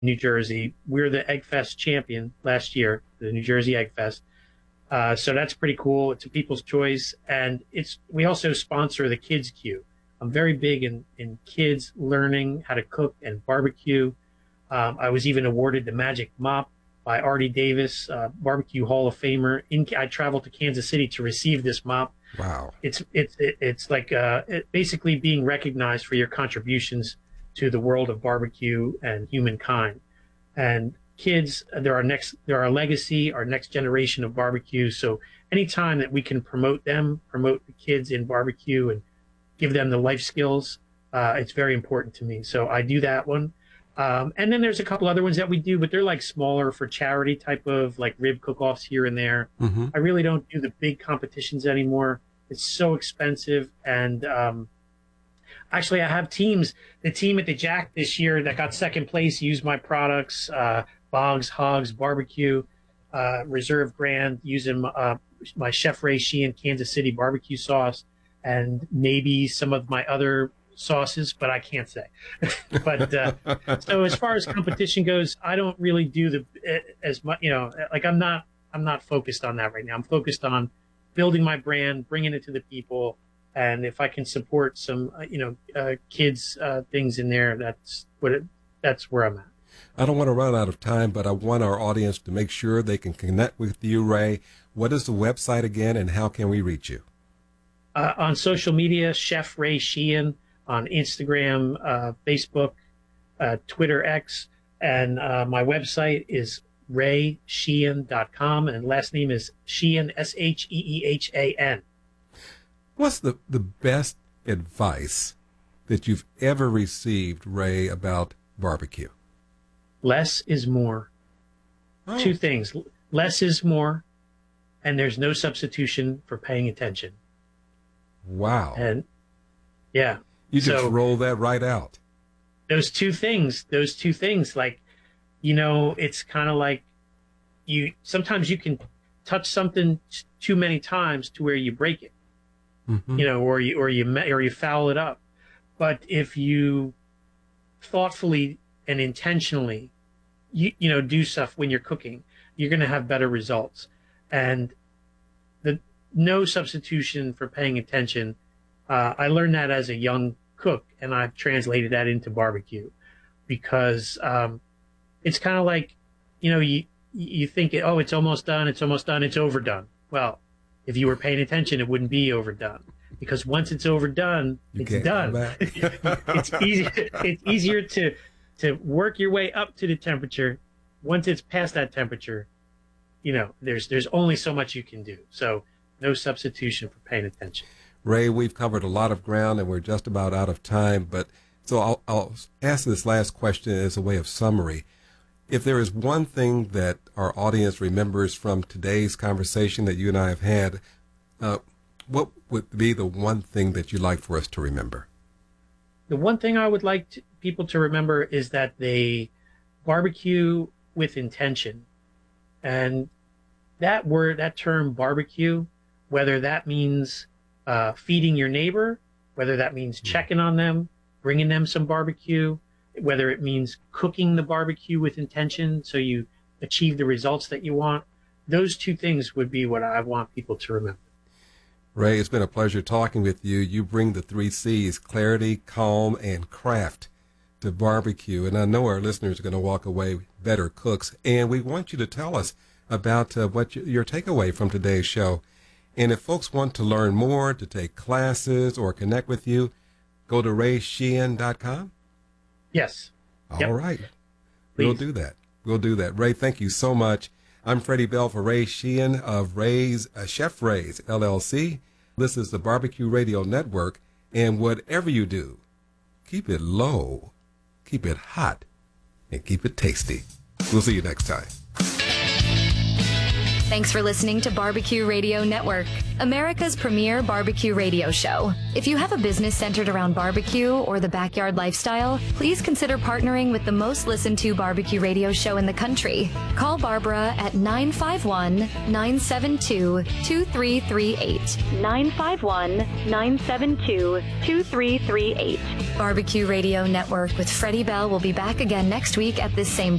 New Jersey. We're the Egg Fest champion last year, the New Jersey Egg Fest. So that's pretty cool. It's a People's Choice, and we also sponsor the Kids Queue. I'm very big in kids learning how to cook and barbecue. I was even awarded the Magic Mop by Artie Davis, Barbecue Hall of Famer. I traveled to Kansas City to receive this mop. Wow! It's like basically being recognized for your contributions to the world of barbecue and humankind. And kids, they're our legacy, our next generation of barbecue. So anytime that we can promote the kids in barbecue and give them the life skills, it's very important to me. So I do that one. And then there's a couple other ones that we do, but they're like smaller for charity type of like rib cook-offs here and there. Mm-hmm. I really don't do the big competitions anymore. It's so expensive. And actually, I have teams. The team at the Jack this year that got second place used my products, Boggs Hogs Barbecue, Reserve Grand, using my Chef Ray Sheehan Kansas City barbecue sauce, and maybe some of my other sauces, but I can't say. But so as far as competition goes, I don't really do as much, like I'm not focused on that right now. I'm focused on building my brand, bringing it to the people. And if I can support some, kids, things in there, that's where I'm at. I don't want to run out of time, but I want our audience to make sure they can connect with you, Ray. What is the website again, and how can we reach you? On social media, Chef Ray Sheehan, on Instagram, Facebook, Twitter X, and my website is raysheehan.com, and last name is Sheehan, Sheehan. What's the best advice that you've ever received, Ray, about barbecue? Less is more. Oh. Two things. Less is more, and there's no substitution for paying attention. Wow. And yeah. You just roll that right out. Those two things, like, it's kind of like sometimes you can touch something too many times to where you break it, mm-hmm. or you foul it up. But if you thoughtfully and intentionally, do stuff when you're cooking, you're going to have better results. And no substitution for paying attention. I learned that as a young cook, and I've translated that into barbecue, because it's kind of like, you think, oh, it's almost done, it's overdone. Well, if you were paying attention, it wouldn't be overdone, because once it's overdone, it's done. It's easier to work your way up to the temperature. Once it's past that temperature, there's only so much you can do. So no substitution for paying attention. Ray, we've covered a lot of ground, and we're just about out of time. But so I'll ask this last question as a way of summary. If there is one thing that our audience remembers from today's conversation that you and I have had, what would be the one thing that you'd like for us to remember? The one thing I would like people to remember is that they barbecue with intention. And that term barbecue, whether that means feeding your neighbor, whether that means checking on them, bringing them some barbecue, whether it means cooking the barbecue with intention so you achieve the results that you want, those two things would be what I want people to remember. Ray, it's been a pleasure talking with you. You bring the 3 C's, clarity, calm, and craft to barbecue. And I know our listeners are going to walk away better cooks. And we want you to tell us about what your takeaway from today's show. And if folks want to learn more, to take classes or connect with you, go to raysheehan.com? Yes. All right. Please. We'll do that. Ray, thank you so much. I'm Freddie Bell for Ray Sheehan of Chef Ray's, LLC. This is the Barbecue Radio Network. And whatever you do, keep it low, keep it hot, and keep it tasty. We'll see you next time. Thanks for listening to Barbecue Radio Network, America's premier barbecue radio show. If you have a business centered around barbecue or the backyard lifestyle, please consider partnering with the most listened to barbecue radio show in the country. Call Barbara at 951-972-2338. 951-972-2338. Barbecue Radio Network with Freddie Bell will be back again next week at this same